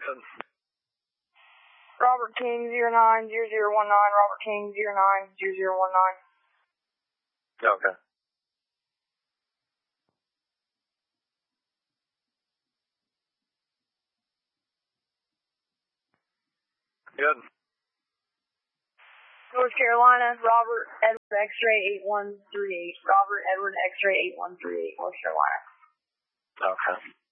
Good. Robert King 090019, Robert King 090019. Okay. Good. North Carolina, Robert Edward X-ray 8138. Robert Edward X-ray 8138, North Carolina. Okay.